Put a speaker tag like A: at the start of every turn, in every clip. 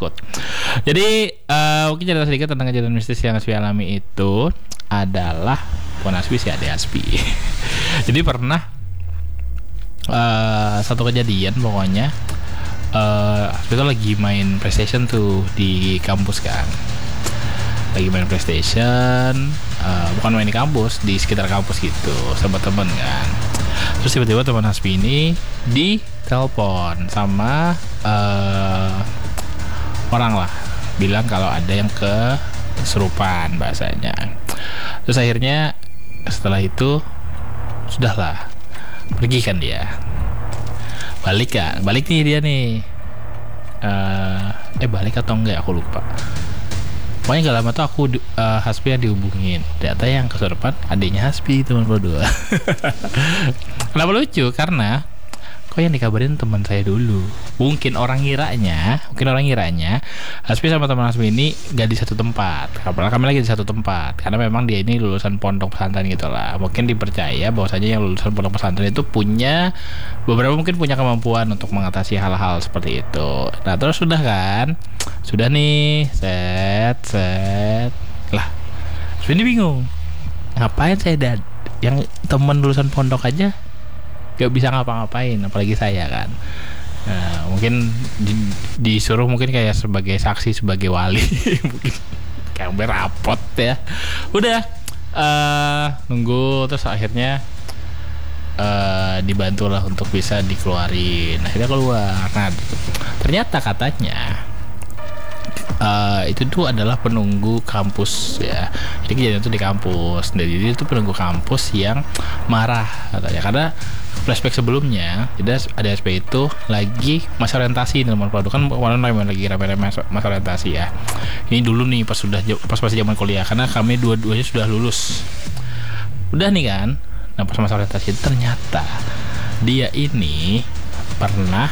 A: takut. Jadi mungkin cerita sedikit tentang kejadian mistis yang Hasbi alami itu adalah bukan Hasbi sih, ada Hasbi. Jadi pernah satu kejadian pokoknya Hasbi itu lagi main PlayStation tuh di kampus kan. Lagi main PlayStation, bukan main di kampus, di sekitar kampus gitu sama temen kan. Terus tiba-tiba teman Hasbi ini ditelepon sama orang lah, bilang kalau ada yang kesurupan bahasanya. Terus akhirnya setelah itu sudahlah, pergi kan dia, balik nih dia nih, balik atau enggak aku lupa. Pokoknya gak lama tuh aku Hasbi yang dihubungin. Ternyata yang kesurupan adiknya Hasbi, teman berdua. Kenapa lucu? Karena kok yang dikabarin teman saya dulu. Mungkin orang ngiranya Hasbi sama teman Hasbi ini gak di satu tempat. Kami lagi di satu tempat. Karena memang dia ini lulusan pondok pesantren gitu lah. Mungkin dipercaya bahwasanya yang lulusan pondok pesantren itu punya kemampuan untuk mengatasi hal-hal seperti itu. Nah terus sudah nih set lah. Hasbi ini bingung, ngapain saya yang teman lulusan pondok aja gak bisa ngapa-ngapain, apalagi saya kan. Nah, mungkin disuruh mungkin kayak sebagai saksi, sebagai wali. Mungkin kayak berapot ya. Udah nunggu, terus akhirnya dibantulah untuk bisa dikeluarin. Akhirnya keluar. Nah ternyata katanya itu tuh adalah penunggu kampus ya. Jadi kejadian itu di kampus. Jadi itu penunggu kampus yang marah katanya, karena flashback sebelumnya, jadi ada SP itu lagi masa orientasi teman produk kan, lagi rame-rame masa orientasi ya. Ini dulu nih pas masih zaman kuliah, karena kami dua-duanya sudah lulus. Udah nih kan. Nah pas masa orientasi ternyata dia ini pernah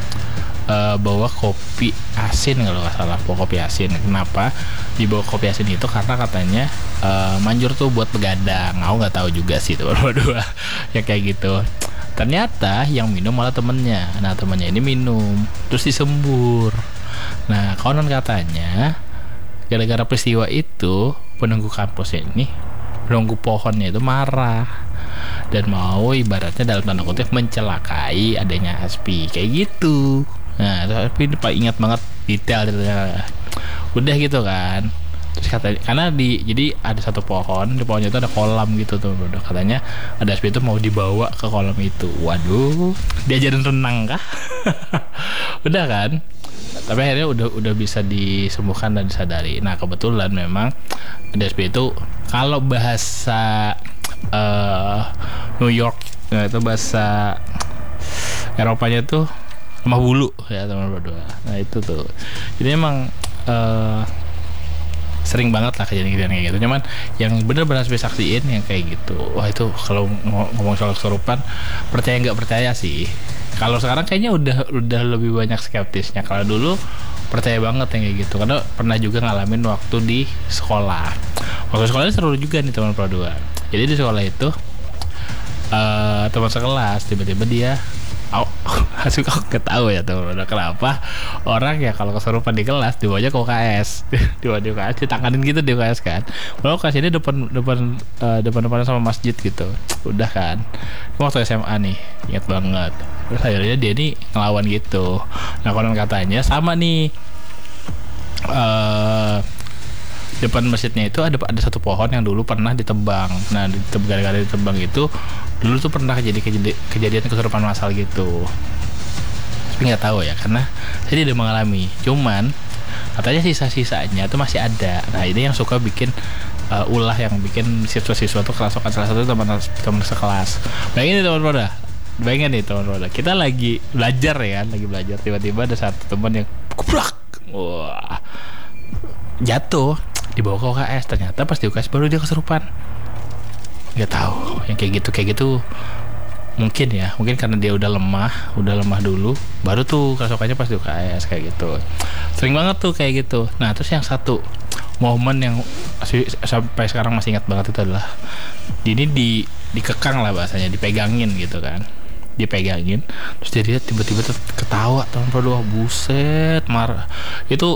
A: bawa kopi asin kalau nggak salah, bawa kopi asin. Kenapa dibawa kopi asin itu? Karena katanya manjur tuh buat begadang. Aku nggak tahu juga sih tuh berdua yang kayak gitu. Ternyata yang minum malah temennya. Nah temennya ini minum terus disembur. Nah konon katanya gara-gara peristiwa itu penunggu kampus ini, penunggu pohonnya itu marah dan mau ibaratnya dalam tanda kutip mencelakai adanya Hasbi kayak gitu. Nah tapi Pak ingat banget detail detailnya. Udah gitu kan. Terus katanya karena jadi ada satu pohon, di pohonnya itu ada kolam gitu tuh. Katanya ada Hasbi itu mau dibawa ke kolam itu. Waduh, diajarin renang kah? Udah kan. Tapi akhirnya udah bisa disembuhkan dan disadari. Nah kebetulan memang ada Hasbi itu kalau bahasa New York, nah, itu bahasa Eropanya tuh lemah bulu ya teman berdua. Nah itu tuh jadi emang sering banget lah kejadian-kejadian kayak gitu. Cuman yang benar-benar bisa saksiin yang kayak gitu, wah itu kalau ngomong soal kesurupan, percaya nggak percaya sih. Kalau sekarang kayaknya udah lebih banyak skeptisnya. Kalau dulu percaya banget yang kayak gitu, karena pernah juga ngalamin waktu di sekolah. Waktu sekolahnya seru juga nih teman berdua. Jadi di sekolah itu teman sekelas tiba-tiba dia suka ketawa ya tuh, kenapa orang ya kalau kesurupan di kelas dibawanya ke UKS, dibawa di UKS, ditanganin gitu di UKS kan. Kalau UKS ini depan sama masjid gitu. Udah kan, waktu SMA nih ingat banget. Terus akhirnya dia nih ngelawan gitu. Nah konon katanya sama nih, depan masjidnya itu ada satu pohon yang dulu pernah ditebang. Nah gara-gara ditebang itu dulu tuh pernah kejadian kesurupan massal gitu. Tapi nggak tahu ya, karena saya tidak mengalami. Cuman katanya sisa-sisanya tuh masih ada. Nah ini yang suka bikin ulah, yang bikin siswa-siswa tuh kerasukan. Salah satu teman sekelas. Bayangin nih teman roda, kita lagi belajar ya kan, tiba-tiba ada satu teman yang kuplak, wah jatuh, dibawa ke UKS. Ternyata pas di UKS baru dia kesurupan. Nggak tahu yang kayak gitu mungkin karena dia udah lemah dulu, baru tuh kerasukannya pas di UKS kayak gitu. Sering banget tuh kayak gitu. Nah terus yang satu momen yang sampai sekarang masih ingat banget itu adalah ini dikekang lah bahasanya, dipegangin gitu kan, terus dia tiba-tiba ketawa teman berdua, buset marah itu.